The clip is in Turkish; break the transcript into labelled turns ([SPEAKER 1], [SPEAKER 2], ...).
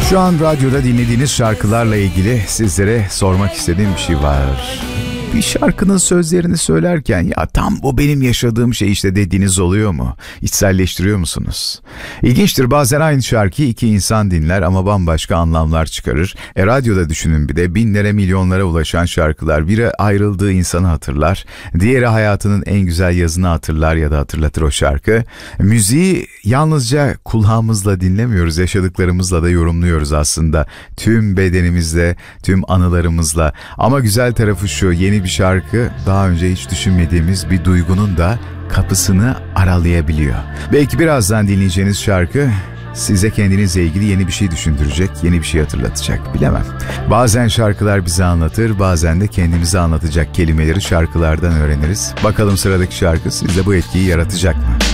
[SPEAKER 1] Şu an radyoda dinlediğiniz şarkılarla ilgili sizlere sormak istediğim bir şey var. Bir şarkının sözlerini söylerken ya tam bu benim yaşadığım şey işte dediğiniz oluyor mu? İçselleştiriyor musunuz? İlginçtir, bazen aynı şarkıyı iki insan dinler ama bambaşka anlamlar çıkarır. Radyoda düşünün, bir de binlere milyonlara ulaşan şarkılar. Biri ayrıldığı insanı hatırlar, diğeri hayatının en güzel yazını hatırlar ya da hatırlatır o şarkı. Müziği yalnızca kulağımızla dinlemiyoruz, yaşadıklarımızla da yorumluyoruz aslında. Tüm bedenimizle, tüm anılarımızla. Ama güzel tarafı şu, yeni bir şarkı daha önce hiç düşünmediğimiz bir duygunun da kapısını aralayabiliyor. Belki birazdan dinleyeceğiniz şarkı size kendinizle ilgili yeni bir şey düşündürecek, yeni bir şey hatırlatacak, bilemem. Bazen şarkılar bize anlatır, bazen de kendimize anlatacak kelimeleri şarkılardan öğreniriz. Bakalım sıradaki şarkı sizde bu etkiyi yaratacak mı?